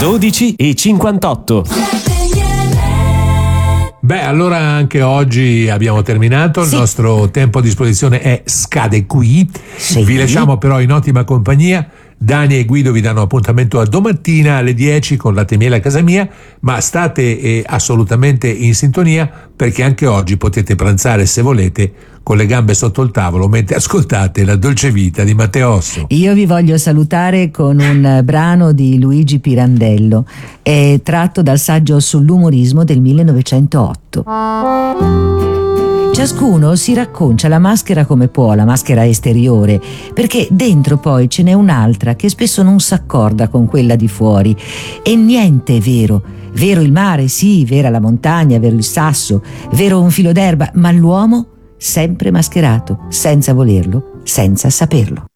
12:58. Beh, allora anche oggi abbiamo terminato, il nostro tempo a disposizione scade qui. Vi lasciamo però in ottima compagnia. Dani e Guido vi danno appuntamento a domattina alle 10 con Latte e Miele a casa mia, ma state assolutamente in sintonia, perché anche oggi potete pranzare, se volete, con le gambe sotto il tavolo mentre ascoltate La dolce vita di Matteo Osso. Io vi voglio salutare con un brano di Luigi Pirandello, è tratto dal saggio sull'umorismo del 1908. Ciascuno si racconcia la maschera come può, la maschera esteriore, perché dentro poi ce n'è un'altra che spesso non s'accorda con quella di fuori. E niente è vero. Vero il mare, sì, vera la montagna, vero il sasso, vero un filo d'erba, ma l'uomo sempre mascherato, senza volerlo, senza saperlo.